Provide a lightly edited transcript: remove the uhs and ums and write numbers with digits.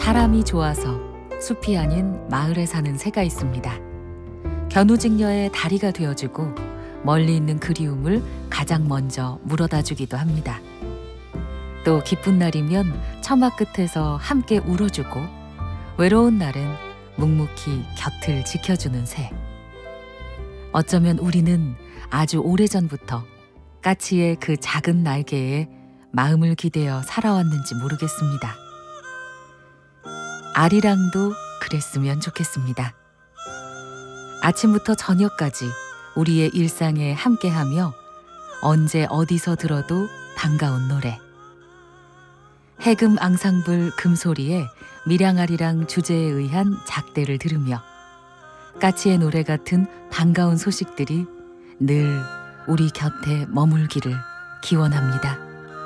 사람이 좋아서 숲이 아닌 마을에 사는 새가 있습니다. 견우직녀의 다리가 되어주고 멀리 있는 그리움을 가장 먼저 물어다주기도 합니다. 또 기쁜 날이면 처마 끝에서 함께 울어주고 외로운 날엔 묵묵히 곁을 지켜주는 새. 어쩌면 우리는 아주 오래전부터 까치의 그 작은 날개에 마음을 기대어 살아왔는지 모르겠습니다. 아리랑도 그랬으면 좋겠습니다. 아침부터 저녁까지 우리의 일상에 함께하며 언제 어디서 들어도 반가운 노래. 해금 앙상블 금소리에 밀양아리랑 주제에 의한 작대를 들으며 까치의 노래 같은 반가운 소식들이 늘 우리 곁에 머물기를 기원합니다.